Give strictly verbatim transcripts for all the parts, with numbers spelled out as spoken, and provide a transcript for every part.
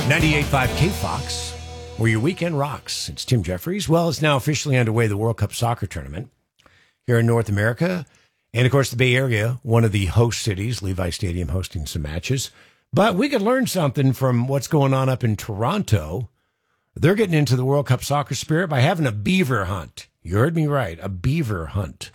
ninety-eight point five K Fox, where your weekend rocks. It's Tim Jeffries. Well, it's now officially underway, the World Cup soccer tournament here in North America. And, of course, the Bay Area, one of the host cities, Levi Stadium hosting some matches. But we could learn something from what's going on up in Toronto. They're getting into the World Cup soccer spirit by having a beaver hunt. You heard me right, a beaver hunt.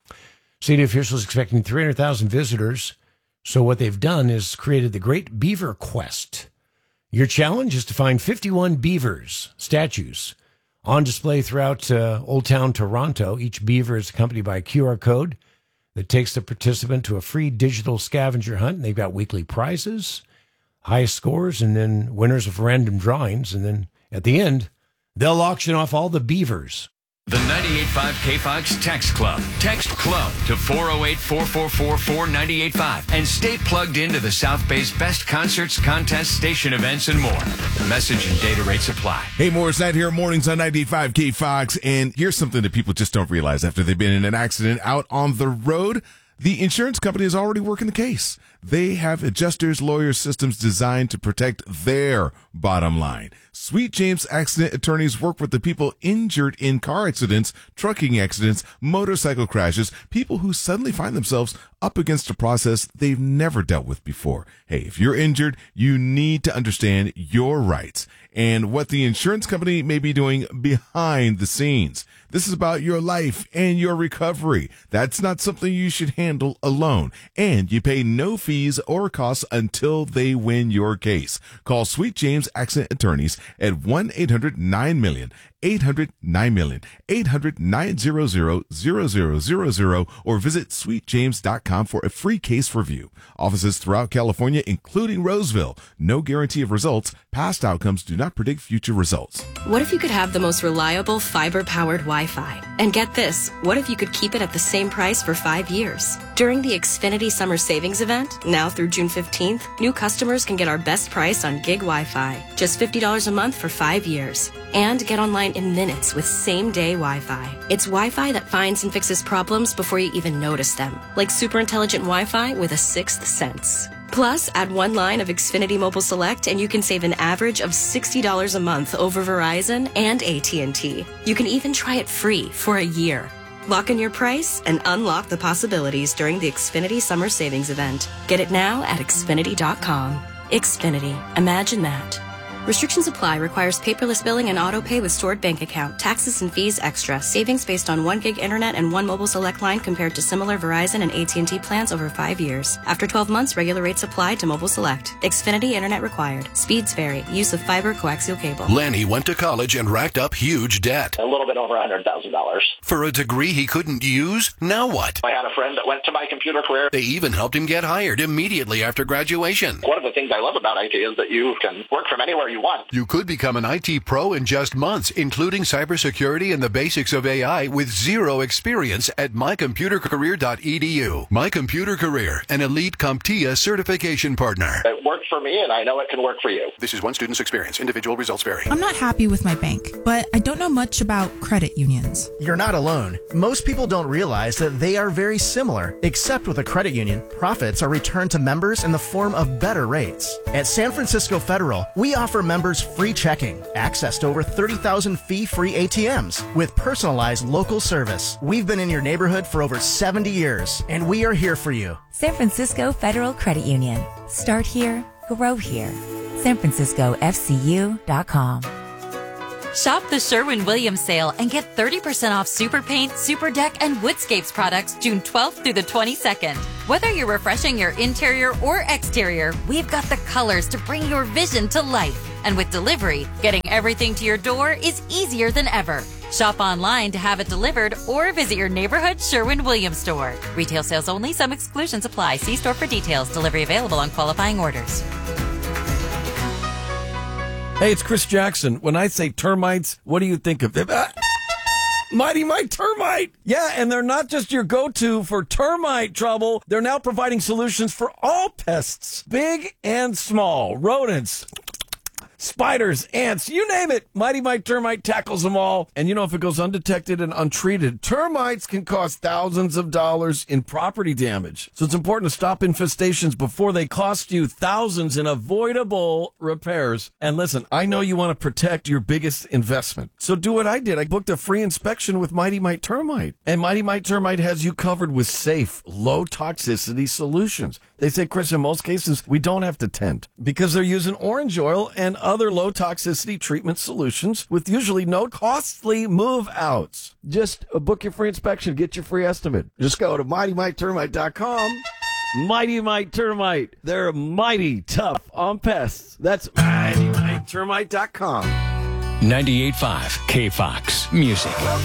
City officials expecting three hundred thousand visitors. So what they've done is created the Great Beaver Quest. Your challenge is to find fifty-one beavers, statues, on display throughout uh, Old Town Toronto. Each beaver is accompanied by a Q R code that takes the participant to a free digital scavenger hunt. And they've got weekly prizes, highest scores, and then winners of random drawings. And then at the end, they'll auction off all the beavers. The ninety-eight point five K Fox Text Club. Text CLUB to four oh eight, four four four, four nine eight five and stay plugged into the South Bay's best concerts, contests, station events, and more. Message and data rates apply. Hey, Morris Knight here, mornings on ninety-eight point five K Fox. And here's something that people just don't realize after they've been in an accident out on the road. The insurance company is already working the case. They have adjusters, lawyers, systems designed to protect their bottom line. Sweet James Accident Attorneys work with the people injured in car accidents, trucking accidents, motorcycle crashes, people who suddenly find themselves up against a process they've never dealt with before. Hey, if you're injured, you need to understand your rights and what the insurance company may be doing behind the scenes. This is about your life and your recovery. That's not something you should handle alone. And you pay no fees or costs until they win your case. Call Sweet James Accident Attorneys at one eight hundred nine million, eight hundred nine million, eight hundred nine hundred, zero zero zero zero, or visit sweet james dot com for a free case review. Offices throughout California, including Roseville. No guarantee of results. Past outcomes do not predict future results. What if you could have the most reliable fiber-powered Wi-Fi? And get this, what if you could keep it at the same price for five years? During the Xfinity Summer Savings Event, now through June fifteenth, new customers can get our best price on gig Wi-Fi. Just fifty dollars a month for five years. And get online in minutes with same-day Wi-Fi. It's Wi-Fi that finds and fixes problems before you even notice them. Like super intelligent Wi-Fi with a sixth sense. Plus, add one line of Xfinity Mobile Select and you can save an average of sixty dollars a month over Verizon and A T and T. You can even try it free for a year. Lock in your price and unlock the possibilities during the Xfinity Summer Savings Event. Get it now at Xfinity dot com. Xfinity. Imagine that. Restrictions apply. Requires paperless billing and auto pay with stored bank account. Taxes and fees extra. Savings based on one gig internet and one mobile select line compared to similar Verizon and A T and T plans over five years. After twelve months, regular rates apply to mobile select. Xfinity internet required. Speeds vary. Use of fiber coaxial cable. Lanny went to college and racked up huge debt. A little bit over one hundred thousand dollars. For a degree he couldn't use? Now what? I had a friend that went to my computer career. They even helped him get hired immediately after graduation. One of the things I love about I T is that you can work from anywhere you want. You could become an I T pro in just months, including cybersecurity and the basics of A I with zero experience at my computer career dot e d u. My Computer Career, an elite CompTIA certification partner. It worked for me, and I know it can work for you. This is one student's experience. Individual results vary. I'm not happy with my bank, but I don't know much about credit unions. You're not alone. Most people don't realize that they are very similar, except with a credit union, profits are returned to members in the form of better rates. At San Francisco Federal, we offer members free checking, access to over thirty thousand fee-free A T Ms, with personalized local service. We've been in your neighborhood for over seventy years, and we are here for you. San Francisco Federal Credit Union. Start here, grow here. San Francisco F C U dot com. Shop the Sherwin-Williams sale and get thirty percent off Super Paint, Super Deck, and Woodscapes products June twelfth through the twenty-second. Whether you're refreshing your interior or exterior, we've got the colors to bring your vision to life. And with delivery, getting everything to your door is easier than ever. Shop online to have it delivered or visit your neighborhood Sherwin-Williams store. Retail sales only. Some exclusions apply. See store for details. Delivery available on qualifying orders. Hey, it's Chris Jackson. When I say termites, what do you think of them? Ah, Mighty Mite Termite. Yeah, and they're not just your go-to for termite trouble. They're now providing solutions for all pests, big and small, rodents, spiders, ants, you name it. Mighty Mite Termite tackles them all. And you know, if it goes undetected and untreated, termites can cause thousands of dollars in property damage. So it's important to stop infestations before they cost you thousands in avoidable repairs. And listen, I know you want to protect your biggest investment. So do what I did. I booked a free inspection with Mighty Mite Termite. And Mighty Mite Termite has you covered with safe, low toxicity solutions. They say, Chris, in most cases, we don't have to tent because they're using orange oil and other low toxicity treatment solutions with usually no costly move outs. Just book your free inspection, get your free estimate. Just go to mighty mite termite dot com. Mighty Mite Termite. They're mighty tough on pests. That's mighty mite termite dot com. ninety-eight point five K Fox Music.